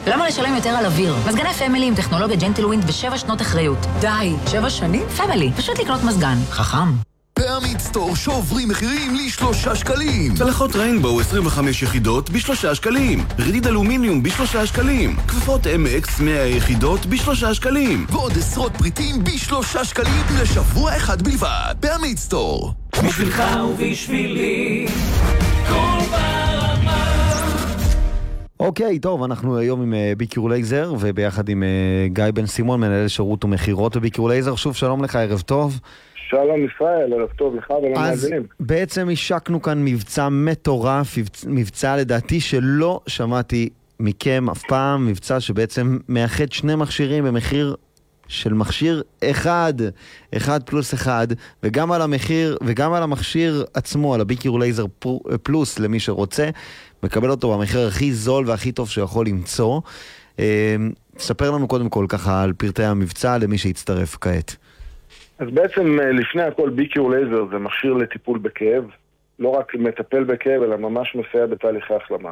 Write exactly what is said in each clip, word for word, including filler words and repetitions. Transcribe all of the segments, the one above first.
למה לשלם יותר על אוויר? מזגני פמילי עם טכנולוגיה ג'נטלווינד ושבע שנות אחריות. די, שבע שנים? פמילי, פשוט לקנות מזגן. חכם. בעמית סטור שוברים מחירים לשלושה שקלים. צלחות ריינבואו עשרים וחמש יחידות בשלושה שקלים. רדיד אלומיניום בשלושה שקלים. כפפות אם אקס מאה יחידות בשלושה שקלים. ועוד עשרות פריטים בשלושה שקלים לשבוע אחד בלבד. בעמית סטור. בשבילך ובשבילי כל ברמה. אוקיי, טוב, אנחנו היום עם ביקור לייזר וביחד עם גיא בן סימון, מנהל שירות ומחירות בביקור לייזר. שוב, שלום לך, ערב טוב. שלום ישראל, ערב טוב לך ולמאזינים. אז בעצם השקנו כאן מבצע מטורף, מבצע לדעתי שלא שמעתי מכם אף פעם, מבצע שבעצם מאחד שני מכשירים במחיר של מכשיר אחד, אחד פלוס אחד, וגם על המחיר וגם על המכשיר עצמו, על הביקור לייזר פלוס למי שרוצה, מקבל אותו במחיר הכי זול והכי טוב שיכול למצוא. תספר לנו קודם כל ככה על פרטי המבצע למי שיצטרף כעת. אז בעצם לפני הכל ביקור לייזר זה מכשיר לטיפול בכאב, לא רק מטפל בכאב אלא ממש מסייע בתהליכי החלמה.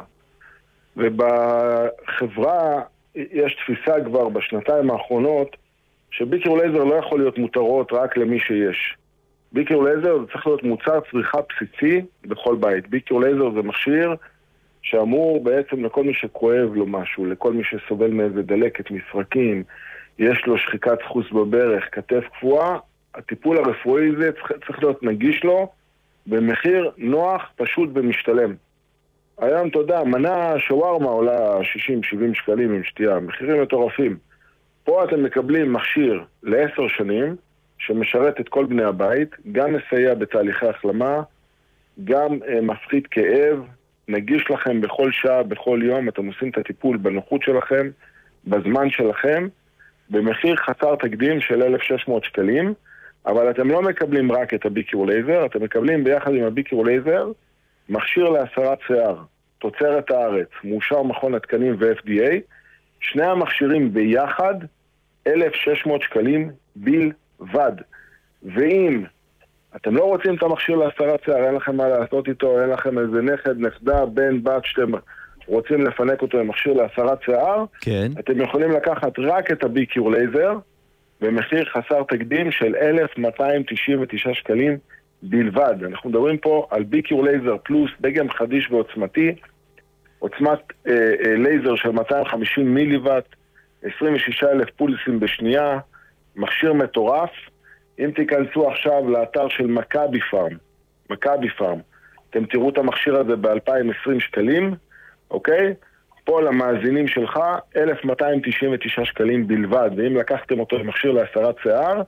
ובחברה יש תפיסה כבר בשנתיים האחרונות שביקור לייזר לא יכול להיות מותרות רק למי שיש. ביקור לייזר זה צריך להיות מוצר צריכה בסיסי בכל בית. ביקור לייזר זה מכשיר שאמור בעצם לכל מי שכואב לו משהו, לכל מי שסובל מאיזה דלקת, מסרקים, יש לו שחיקת סחוס בברך, כתף קפואה, הטיפול הרפואי הזה צריך, צריך להיות נגיש לו במחיר נוח, פשוט ומשתלם. היום, אתה יודע, מנה שווארמה עולה שישים שבעים שקלים עם שתייה, מחירים מטורפים. פה אתם מקבלים מכשיר לעשר שנים, שמשרת את כל בני הבית, גם מסייע בתהליכי החלמה, גם אה, מפחית כאב, נגיש לכם בכל שעה, בכל יום, אתם עושים את הטיפול בנוחות שלכם, בזמן שלכם, במחיר חסר תקדים של אלף ושש מאות שקלים, אבל אתם לא מקבלים רק את הביקור לייזר, אתם מקבלים ביחד עם הביקור לייזר מכשיר להסרת שיער, תוצרת הארץ, מאושר מכון התקנים ו-אף די איי, שני המכשירים ביחד אלף ושש מאות שקלים בלבד. ואם אתם לא רוצים את המכשיר להסרת שיער, אין לכם מה לעשות איתו, אין לכם איזה נכד, נכדה, בן, בת, שאתם רוצים לפנק אותו עם מכשיר להסרת שיער, כן. אתם יכולים לקחת רק את הביקור לייזר במחיר חסר תקדים של אלף מאתיים תשעים ותשעה שקלים בלבד. אנחנו מדברים פה על ביקור לייזר פלוס, דגם חדיש ועוצמתי, עוצמת אה, אה, לייזר של מאתיים וחמישים מיליוואט, עשרים ושישה אלף פולסים בשנייה, מכשיר מטורף. אם תיכנסו עכשיו לאתר של מכבי פארם, מכבי פארם, אתם תראו את המכשיר הזה ב-אלפיים ועשרים שקלים, אוקיי? פה למאזינים שלך אלף מאתיים תשעים ותשעה שקלים בלבד, ואם לקחתם אותו למכשיר להסרת שיער,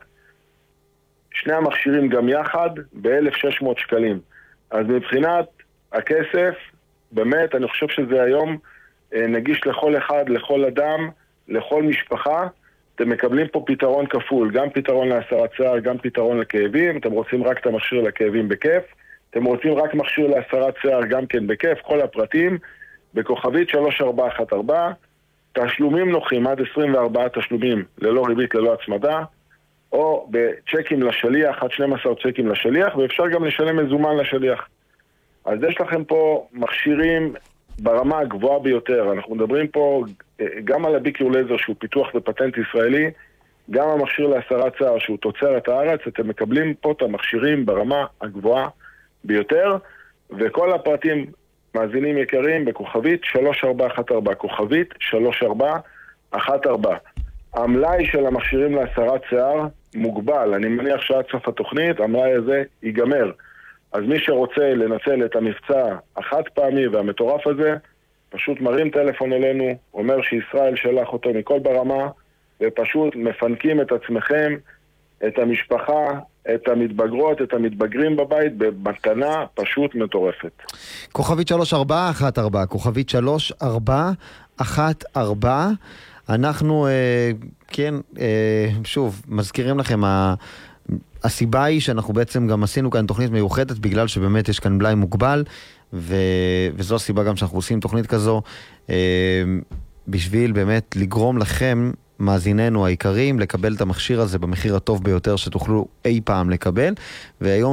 שני המכשירים גם יחד ב-אלף ושש מאות שקלים. אז מבחינת הכסף, באמת אני חושב שזה היום נגיש לכל אחד, לכל אדם, לכל משפחה. אתם מקבלים פה פתרון כפול, גם פתרון להסרת שיער, גם פתרון לכאבים. אתם רוצים רק את המכשיר לכאבים בכיף, אתם רוצים רק מכשיר להסרת שיער גם כן בכיף. כל הפרטים בכוכבית שלוש ארבע אחת ארבע, תשלומים נוחים עד עשרים וארבעה תשלומים ללא ריבית, ללא הצמדה, או בצ'קים לשליח, עד שנים עשר צ'קים לשליח, ואפשר גם לשלם מזומן לשליח. אז יש לכם פה מכשירים ברמה הגבוהה ביותר. אנחנו מדברים פה גם על הביקור לייזר שהוא פיתוח ופטנט ישראלי, גם המכשיר להסרת שיער שהוא תוצרת הארץ. אתם מקבלים פה את המכשירים ברמה הגבוהה ביותר, וכל הפרטים מאזינים יקרים בכוכבית שלוש ארבע אחת ארבע, כוכבית שלוש ארבע אחת ארבע. המלאי של המכשירים להסרת שיער מוגבל, אני מניח שעד סוף התוכנית המלאי הזה ייגמר. אז מי שרוצה לנצל את המבצע החד פעמי והמטורף הזה, פשוט מרים טלפון אלינו, אומר שישראל שלח אותו מכל ברמה, ופשוט מפנקים את עצמכם, את המשפחה, את המתבגרות, את המתבגרים בבית, במתנה פשוט מטורפת. כוכבית שלוש ארבע אחת ארבע, כוכבית שלוש ארבע אחת ארבע. אנחנו, אה, כן, אה, שוב, מזכירים לכם, ה... הסיבה היא שאנחנו בעצם גם עשינו כאן תוכנית מיוחדת, בגלל שבאמת יש כאן בלאי מוגבל, ו... וזו הסיבה גם שאנחנו עושים תוכנית כזו, אה, בשביל באמת לגרום לכם, מאזיננו העיקריים, לקבל את המכשיר הזה במחיר הטוב ביותר שתוכלו אי פעם לקבל, והיום